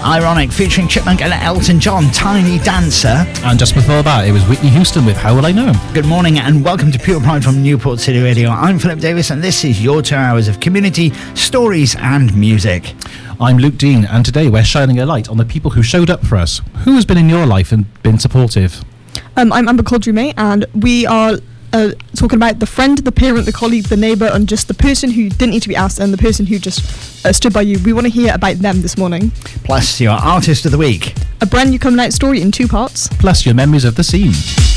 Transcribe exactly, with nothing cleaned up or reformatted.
Ironic featuring Chipmunk and Elton John, Tiny Dancer. And just before that, it was Whitney Houston with How Will I Know Him. Good morning and welcome to Pure Pride from Newport City Radio. I'm Philip Davis and this is your two hours of community, stories and music. I'm Luke Dean, and today we're shining a light on the people who showed up for us. Who has been in your life and been supportive? Um, I'm Amber Caudry, and we are uh, talking about the friend, the parent, the colleague, the neighbour, and just the person who didn't need to be asked and the person who just uh, stood by you. We want to hear about them this morning. Plus your Artist of the Week. A brand new coming out story in two parts. Plus your memories of the scene.